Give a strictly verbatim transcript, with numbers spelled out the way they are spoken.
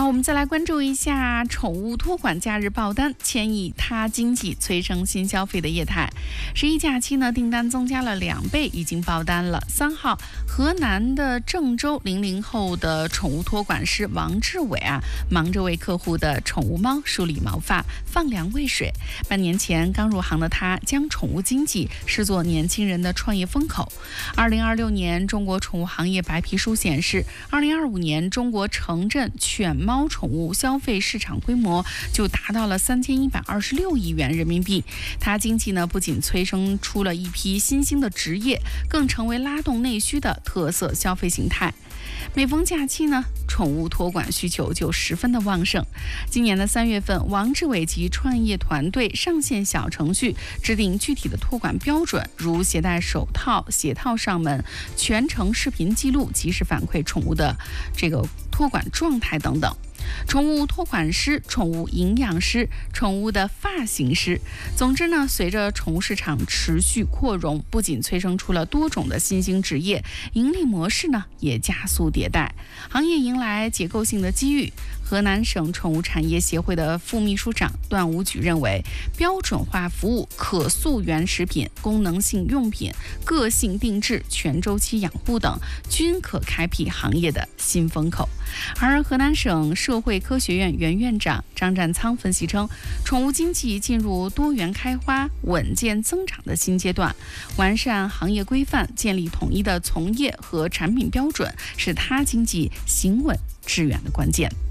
好，我们再来关注一下宠物托管假日爆单，牵引他经济催生新消费的业态。十一假期呢，订单增加了两倍，已经爆单了。三号，河南的郑州零零后的宠物托管师王志伟啊，忙着为客户的宠物猫梳理毛发、放粮喂水。半年前刚入行的他，将宠物经济视作年轻人的创业风口。二零二六年中国宠物行业白皮书显示，二零二五年中国城镇犬猫宠物消费市场规模就达到了三千一百二十六亿元人民币。它经济呢，不仅催生出了一批新兴的职业，更成为拉动内需的特色消费形态。每逢假期呢，宠物托管需求就十分的旺盛。今年的三月份，王志伟及创业团队上线小程序，制定具体的托管标准，如携带手套、鞋套上门、全程视频记录、及时反馈宠物的这个托管状态等等。宠物托管师、宠物营养师、宠物的发型师，总之呢，随着宠物市场持续扩容，不仅催生出了多种的新兴职业，盈利模式呢也加速迭代，行业迎来结构性的机遇。河南省宠物产业协会的副秘书长段武举认为，标准化服务、可溯源食品、功能性用品、个性定制、全周期养护等，均可开辟行业的新风口。而河南省社会科学院原院长张占仓分析称，宠物经济进入多元开花、稳健增长的新阶段，完善行业规范，建立统一的从业和产品标准，是它经济行稳致远的关键。